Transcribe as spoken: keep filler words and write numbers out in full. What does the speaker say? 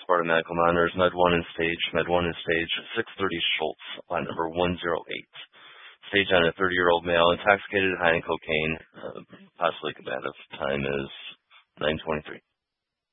Sparta Medical Monitors, Med one in stage. Med one in stage six thirty Schultz, line number one zero eight. Stage on a thirty-year-old male, intoxicated, high in cocaine, uh, possibly combative. Time is nine twenty-three.